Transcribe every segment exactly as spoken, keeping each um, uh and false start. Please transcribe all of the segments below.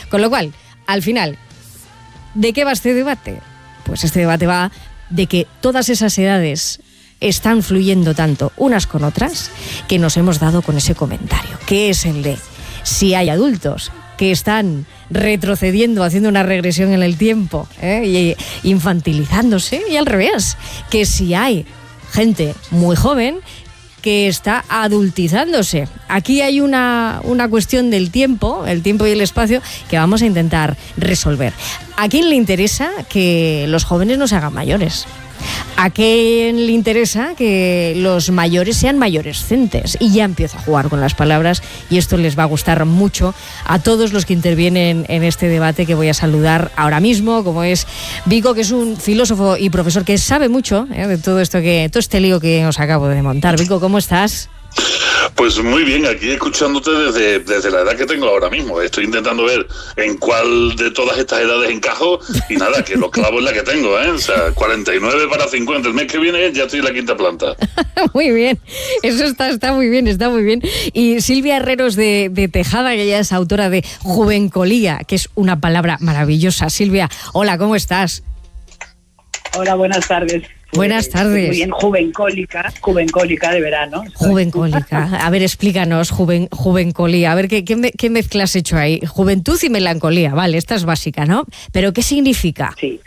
Con lo cual, al final, ¿de qué va este debate? Pues este debate va de que todas esas edades están fluyendo tanto unas con otras que nos hemos dado con ese comentario, que es el de si hay adultos que están retrocediendo, haciendo una regresión en el tiempo, ¿eh? y infantilizándose, y al revés, que si hay gente muy joven que está adultizándose. Aquí hay una, una cuestión del tiempo, el tiempo y el espacio, que vamos a intentar resolver. ¿A quién le interesa que los jóvenes no se hagan mayores? ¿A quién le interesa que los mayores sean mayorescentes? Y ya empiezo a jugar con las palabras y esto les va a gustar mucho a todos los que intervienen en este debate, que voy a saludar ahora mismo, como es Vico, que es un filósofo y profesor que sabe mucho ¿eh? de todo esto, que todo este lío que os acabo de montar. Vico, ¿cómo estás? Pues muy bien, aquí escuchándote desde, desde la edad que tengo ahora mismo. Estoy intentando ver en cuál de todas estas edades encajo y nada, que lo clavo en la que tengo, ¿eh? O sea, cuarenta y nueve para cincuenta. El mes que viene ya estoy en la quinta planta. Muy bien, eso está, está muy bien, está muy bien. Y Silvia Herreros de, de Tejada, que ella es autora de Juvencolía, que es una palabra maravillosa. Silvia, hola, ¿cómo estás? Hola, buenas tardes. Buenas tardes. Muy bien, juvencólica, juvencólica de verano. Juvencólica. A ver, explícanos, juven, juvencolía. A ver, ¿qué, qué, me, ¿qué mezcla has hecho ahí? Juventud y melancolía, vale, esta es básica, ¿no? Pero ¿qué significa? Sí.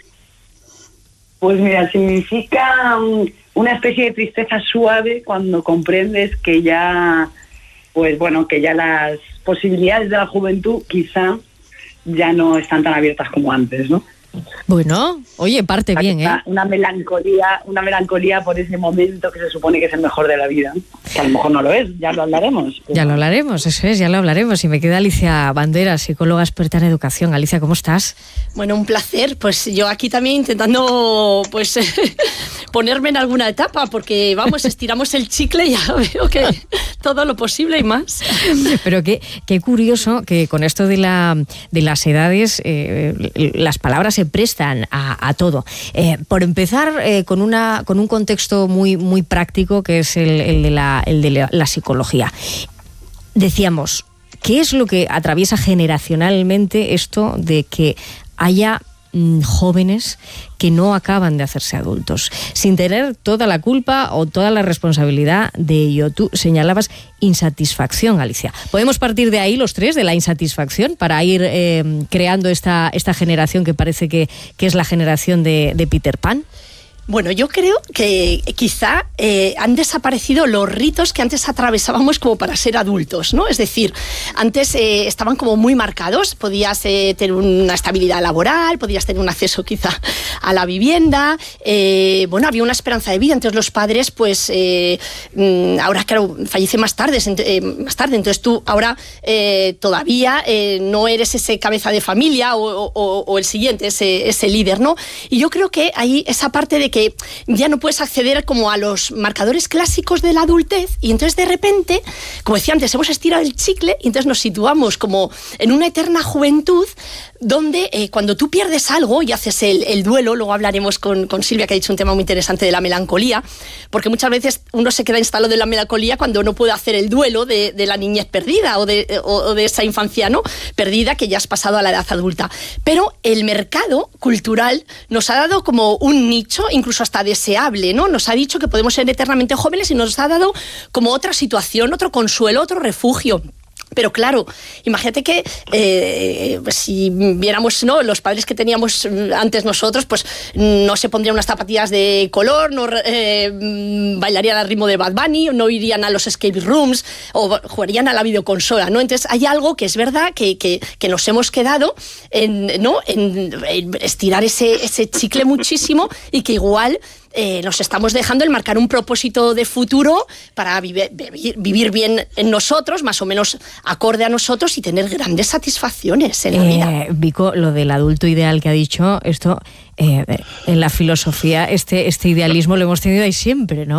Pues mira, significa um, una especie de tristeza suave cuando comprendes que ya, pues bueno, que ya las posibilidades de la juventud quizá ya no están tan abiertas como antes, ¿no? Bueno, oye, parte bien, ¿eh? Una melancolía, una melancolía por ese momento que se supone que es el mejor de la vida, que a lo mejor no lo es, ya lo hablaremos. Pero... Ya lo hablaremos, eso es, ya lo hablaremos. Y me queda Alicia Bandera, psicóloga experta en educación. Alicia, ¿cómo estás? Bueno, un placer. Pues yo aquí también intentando pues ponerme en alguna etapa, porque vamos, estiramos el chicle y ya veo que todo lo posible y más. Pero qué, qué curioso que con esto de, la, de las edades, eh, las palabras se prestan a, a todo. Eh, por empezar, eh, con, una, con un contexto muy, muy práctico, que es el, el de, la, el de la, la psicología. Decíamos, ¿qué es lo que atraviesa generacionalmente esto de que haya mmm, jóvenes que no acaban de hacerse adultos, sin tener toda la culpa o toda la responsabilidad de ello? Tú señalabas insatisfacción, Alicia. ¿Podemos partir de ahí los tres, de la insatisfacción, para ir eh, creando esta, esta generación que parece que, que es la generación de, de Peter Pan? Bueno, yo creo que quizá eh, han desaparecido los ritos que antes atravesábamos como para ser adultos, ¿no? Es decir, antes eh, estaban como muy marcados, podías eh, tener una estabilidad laboral, podías tener un acceso quizá a la vivienda, eh, bueno, había una esperanza de vida, entonces los padres, pues, eh, ahora claro, fallece más tarde, eh, más tarde, entonces tú ahora eh, todavía eh, no eres ese cabeza de familia o, o, o el siguiente, ese, ese líder, ¿no? Y yo creo que hay esa parte de que ya no puedes acceder como a los marcadores clásicos de la adultez y entonces de repente, como decía antes, hemos estirado el chicle y entonces nos situamos como en una eterna juventud donde eh, cuando tú pierdes algo y haces el, el duelo, luego hablaremos con, con Silvia, que ha dicho un tema muy interesante de la melancolía, porque muchas veces uno se queda instalado en la melancolía cuando no puede hacer el duelo de, de la niñez perdida o de, o, o de esa infancia, ¿no?, perdida, que ya has pasado a la edad adulta. Pero el mercado cultural nos ha dado como un nicho, incluso hasta deseable, ¿no? Nos ha dicho que podemos ser eternamente jóvenes y nos ha dado como otra situación, otro consuelo, otro refugio. Pero claro, imagínate que eh, si viéramos, ¿no?, los padres que teníamos antes nosotros, pues no se pondrían unas zapatillas de color, no eh, bailarían al ritmo de Bad Bunny, no irían a los escape rooms o jugarían a la videoconsola, ¿no? Entonces hay algo que es verdad que, que, que nos hemos quedado en, ¿no?, en, en estirar ese, ese chicle muchísimo y que igual... Eh, nos estamos dejando el marcar un propósito de futuro para vivir, vivir, vivir bien en nosotros, más o menos acorde a nosotros y tener grandes satisfacciones en la eh, vida. Vico, lo del adulto ideal que ha dicho, esto eh, en la filosofía, este, este idealismo lo hemos tenido ahí siempre, ¿no?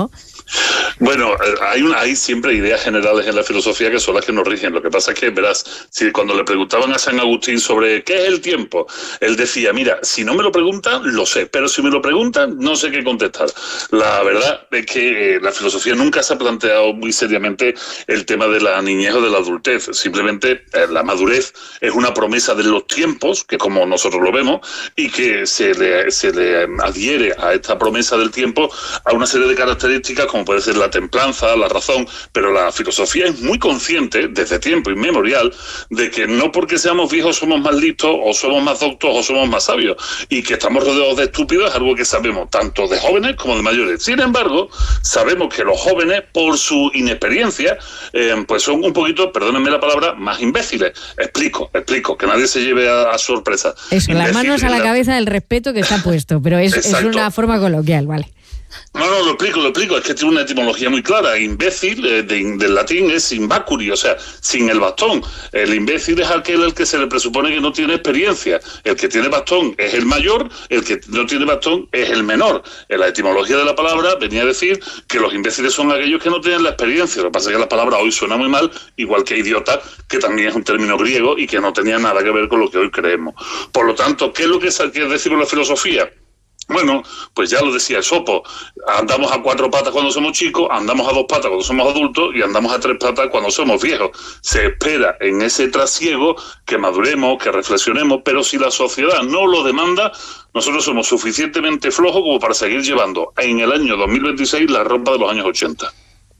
Bueno, hay una, hay siempre ideas generales en la filosofía que son las que nos rigen. Lo que pasa es que, verás, si cuando le preguntaban a San Agustín sobre qué es el tiempo, él decía, mira, si no me lo preguntan, lo sé, pero si me lo preguntan, no sé qué contestar. La verdad es que eh, la filosofía nunca se ha planteado muy seriamente el tema de la niñez o de la adultez. Simplemente eh, la madurez es una promesa de los tiempos, que como nosotros lo vemos, y que se le, se le adhiere a esta promesa del tiempo a una serie de características como puede ser la templanza, la razón, pero la filosofía es muy consciente, desde tiempo inmemorial, de que no porque seamos viejos somos más listos, o somos más doctos, o somos más sabios, y que estamos rodeados de estúpidos es algo que sabemos, tanto de jóvenes como de mayores. Sin embargo, sabemos que los jóvenes, por su inexperiencia, eh, pues son un poquito, perdónenme la palabra, más imbéciles. Explico, explico, que nadie se lleve a, a sorpresa. Eso, las manos a la cabeza del respeto que está puesto, pero es, es una forma coloquial, ¿vale? No, no, lo explico, lo explico. Es que tiene una etimología muy clara. Imbécil, eh, de, del latín, es imbacuri, o sea, sin el bastón. El imbécil es aquel al que se le presupone que no tiene experiencia. El que tiene bastón es el mayor, el que no tiene bastón es el menor. En la etimología de la palabra venía a decir que los imbéciles son aquellos que no tienen la experiencia. Lo que pasa es que la palabra hoy suena muy mal, igual que idiota, que también es un término griego y que no tenía nada que ver con lo que hoy creemos. Por lo tanto, ¿qué es lo que quiere decir la filosofía? Bueno, pues ya lo decía Esopo, andamos a cuatro patas cuando somos chicos, andamos a dos patas cuando somos adultos y andamos a tres patas cuando somos viejos. Se espera en ese trasiego que maduremos, que reflexionemos, pero si la sociedad no lo demanda, nosotros somos suficientemente flojos como para seguir llevando en el año dos mil veintiséis la ropa de los años ochenta.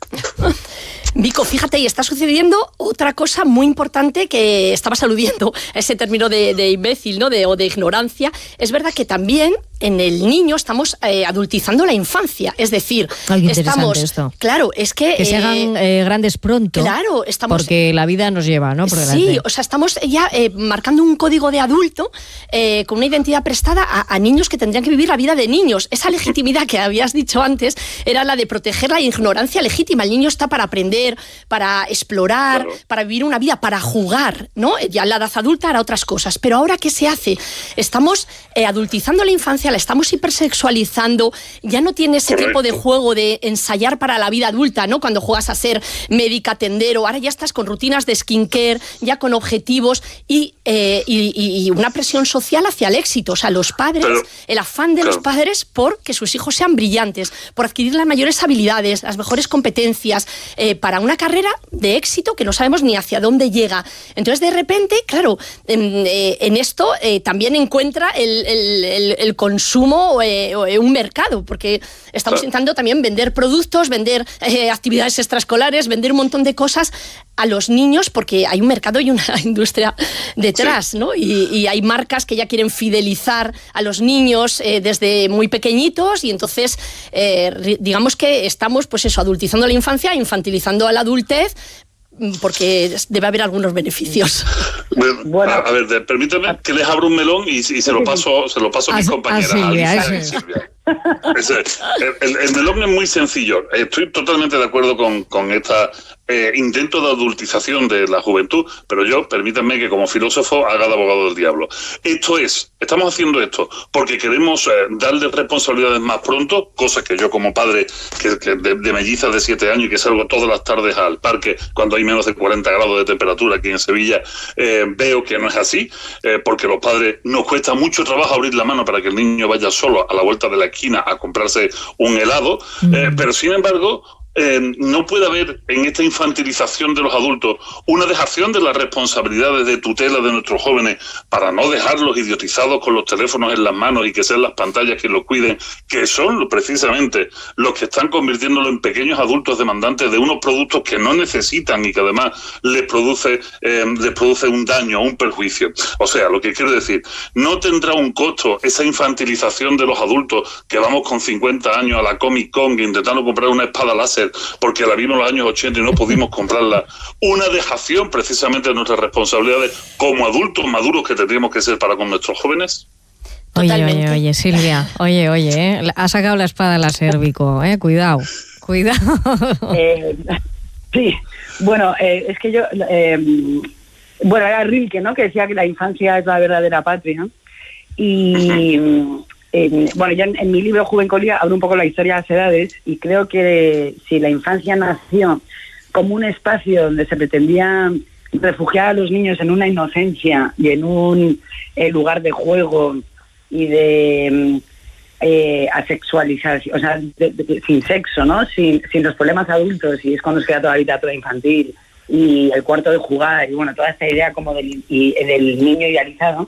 Vico, fíjate, y está sucediendo otra cosa muy importante que estabas aludiendo, ese término de, de imbécil, ¿no? De, o de ignorancia. Es verdad que también en el niño estamos eh, adultizando la infancia, es decir, Ay, estamos, esto. claro, es que que se hagan eh, grandes pronto, claro, estamos, porque la vida nos lleva, ¿no? Por sí, o sea, estamos ya eh, marcando un código de adulto eh, con una identidad prestada a, a niños que tendrían que vivir la vida de niños. Esa legitimidad que habías dicho antes era la de proteger la ignorancia legítima. El niño está para aprender, para explorar, claro, para vivir una vida, para jugar, ¿no? Ya en la edad adulta hará otras cosas, pero ahora ¿qué se hace? Estamos eh, adultizando la infancia, la estamos hipersexualizando, ya no tiene ese tipo de juego de ensayar para la vida adulta, ¿no? Cuando juegas a ser médica, tendero, ahora ya estás con rutinas de skincare, ya con objetivos y, eh, y, y una presión social hacia el éxito. O sea, los padres, pero, el afán de claro. los padres por que sus hijos sean brillantes, por adquirir las mayores habilidades, las mejores competencias, eh, para una carrera de éxito que no sabemos ni hacia dónde llega. Entonces, de repente, claro, en, eh, en esto eh, también encuentra el, el, el, el consumo eh, eh, un mercado, porque estamos claro. intentando también vender productos, vender eh, actividades extraescolares, vender un montón de cosas a los niños, porque hay un mercado y una industria detrás, sí. ¿no? Y, y hay marcas que ya quieren fidelizar a los niños eh, desde muy pequeñitos, y entonces eh, digamos que estamos, pues eso, adultizando la infancia, infantilizando a la adultez, porque debe haber algunos beneficios. Bueno, a, a ver, permíteme que les abro un melón y, y se lo paso, se lo paso a, a mis compañeras. A Silvia, a Silvia, Silvia. Ese, el, el melón es muy sencillo. Estoy totalmente de acuerdo con, con esta eh, intento de adultización de la juventud, pero yo, permítanme que como filósofo haga de abogado del diablo. Esto es, estamos haciendo esto porque queremos eh, darle responsabilidades más pronto, cosas que yo como padre que, que de, de mellizas de siete años y que salgo todas las tardes al parque cuando hay menos de cuarenta grados de temperatura aquí en Sevilla, eh, veo que no es así, eh, porque los padres nos cuesta mucho trabajo abrir la mano para que el niño vaya solo a la vuelta de la esquina a comprarse un helado, mm. eh, pero sin embargo Eh, no puede haber en esta infantilización de los adultos una dejación de las responsabilidades de tutela de nuestros jóvenes para no dejarlos idiotizados con los teléfonos en las manos y que sean las pantallas que los cuiden, que son precisamente los que están convirtiéndolo en pequeños adultos demandantes de unos productos que no necesitan y que además les produce, eh, les produce un daño, un perjuicio. O sea, lo que quiero decir, no tendrá un costo esa infantilización de los adultos que vamos con cincuenta años a la Comic Con intentando comprar una espada láser porque la vimos en los años ochenta y no pudimos comprarla, una dejación precisamente de nuestras responsabilidades como adultos maduros que tendríamos que ser para con nuestros jóvenes. Oye, oye, oye, Silvia, oye, oye, ¿eh? Ha sacado la espada láser, Vico, ¿eh? Cuidado, cuidado. Eh, sí, bueno, eh, es que yo, eh, bueno, era Rilke, ¿no?, que decía que la infancia es la verdadera patria, y eh, bueno, ya en, en mi libro Juvencolía abro un poco la historia de las edades y creo que si la infancia nació como un espacio donde se pretendía refugiar a los niños en una inocencia y en un eh, lugar de juego y de eh, asexualización, o sea, de, de, sin sexo, ¿no? Sin, sin los problemas adultos, y es cuando se crea toda la literatura infantil y el cuarto de jugar y bueno, toda esta idea como del, y, del niño idealizado,